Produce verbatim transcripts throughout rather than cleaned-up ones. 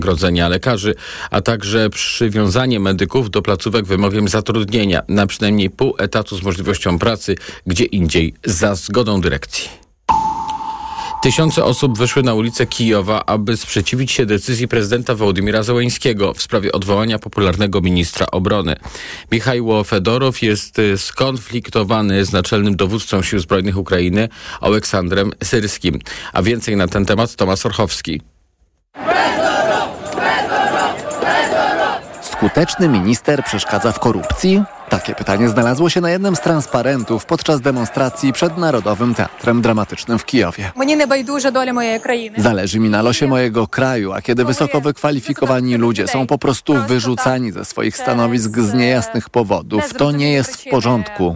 wynagrodzenia lekarzy, a także przywiązanie medyków do placówek wymogiem zatrudnienia na przynajmniej pół etatu z możliwością pracy gdzie indziej za zgodą dyrekcji. Tysiące osób wyszły na ulice Kijowa, aby sprzeciwić się decyzji prezydenta Wołodymyra Zełenskiego w sprawie odwołania popularnego ministra obrony. Michajło Fedorow jest skonfliktowany z naczelnym dowódcą Sił Zbrojnych Ukrainy Oleksandrem Syrskim. A więcej na ten temat Tomasz Orchowski. Skuteczny minister przeszkadza w korupcji? Takie pytanie znalazło się na jednym z transparentów podczas demonstracji przed Narodowym Teatrem Dramatycznym w Kijowie. Zależy mi na losie mojego kraju, a kiedy wysoko wykwalifikowani ludzie są po prostu wyrzucani ze swoich stanowisk z niejasnych powodów, to nie jest w porządku.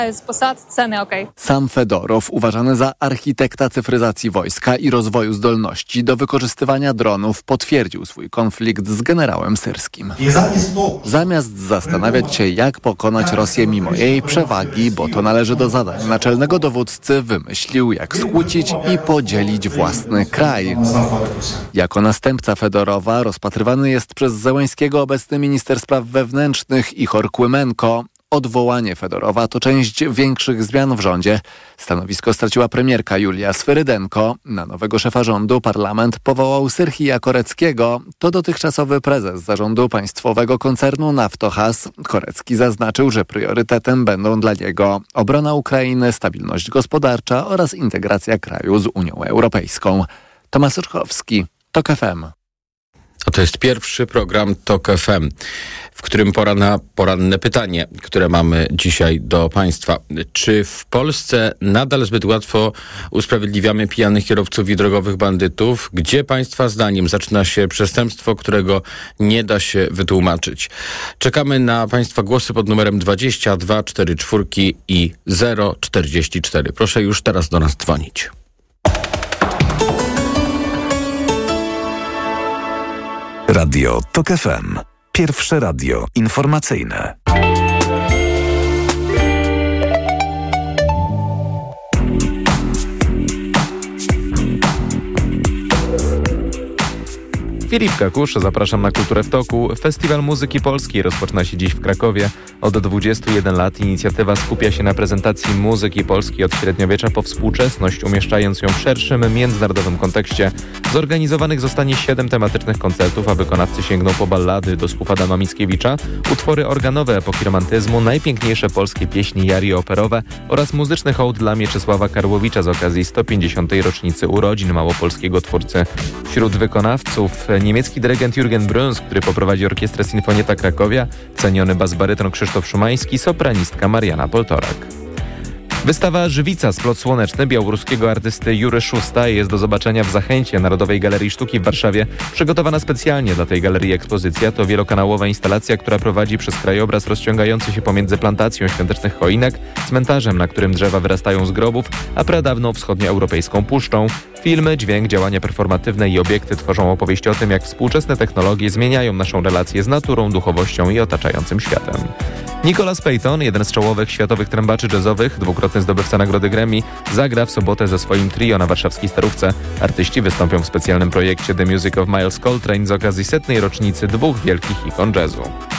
Sam Fedorow, uważany za architekta cyfryzacji wojska i rozwoju zdolności do wykorzystywania dronów, potwierdził swój konflikt z generałem Syrskim. Zamiast zastanawiać się, jak pokonać Rosję mimo jej przewagi, bo to należy do zadań naczelnego dowódcy, wymyślił, jak skłócić i podzielić własny kraj. Jako następca Fedorowa rozpatrywany jest przez Zełenskiego obecny minister spraw wewnętrznych Ichor Kłymenko. Odwołanie Fedorowa to część większych zmian w rządzie. Stanowisko straciła premierka Julia Swyrydenko. Na nowego szefa rządu parlament powołał Syrhija Koreckiego. To dotychczasowy prezes zarządu państwowego koncernu Naftogaz. Korecki zaznaczył, że priorytetem będą dla niego obrona Ukrainy, stabilność gospodarcza oraz integracja kraju z Unią Europejską. Tomasz Orchowski, TOK F M. A to jest pierwszy program TOK F M, w którym pora na poranne pytanie, które mamy dzisiaj do Państwa. Czy w Polsce nadal zbyt łatwo usprawiedliwiamy pijanych kierowców i drogowych bandytów? Gdzie Państwa zdaniem zaczyna się przestępstwo, którego nie da się wytłumaczyć? Czekamy na Państwa głosy pod numerem dwadzieścia dwa czterdzieści cztery i zero czterdzieści cztery. Proszę już teraz do nas dzwonić. Radio TOK F M. Pierwsze radio informacyjne. Filip Kakusz, zapraszam na Kulturę w Toku. Festiwal Muzyki Polskiej rozpoczyna się dziś w Krakowie. Od dwudziestu jeden lat inicjatywa skupia się na prezentacji muzyki polskiej od średniowiecza po współczesność, umieszczając ją w szerszym, międzynarodowym kontekście. Zorganizowanych zostanie siedem tematycznych koncertów, a wykonawcy sięgną po ballady do słów Adama Mickiewicza, utwory organowe epoki romantyzmu, najpiękniejsze polskie pieśni jarii operowe oraz muzyczny hołd dla Mieczysława Karłowicza z okazji sto pięćdziesiątej rocznicy urodzin małopolskiego twórcy. Wśród wykonawców niemiecki dyrygent Jürgen Bruns, który poprowadzi Orkiestrę Sinfonietta Krakowia, ceniony bas-baryton Krzysztof Szumański, sopranistka Mariana Poltorak. Wystawa Żywica, splot słoneczny białoruskiego artysty Jury Szusta jest do zobaczenia w Zachęcie Narodowej Galerii Sztuki w Warszawie. Przygotowana specjalnie dla tej galerii ekspozycja to wielokanałowa instalacja, która prowadzi przez krajobraz rozciągający się pomiędzy plantacją świątecznych choinek, cmentarzem, na którym drzewa wyrastają z grobów, a pradawną wschodnioeuropejską puszczą. Filmy, dźwięk, działania performatywne i obiekty tworzą opowieść o tym, jak współczesne technologie zmieniają naszą relację z naturą, duchowością i otaczającym światem. Nicholas Payton, jeden z czołowych światowych trębaczy jazzowych, dwukrotny zdobywca nagrody Grammy, zagra w sobotę ze swoim trio na warszawskiej Starówce. Artyści wystąpią w specjalnym projekcie The Music of Miles Coltrane z okazji setnej rocznicy dwóch wielkich ikon jazzu.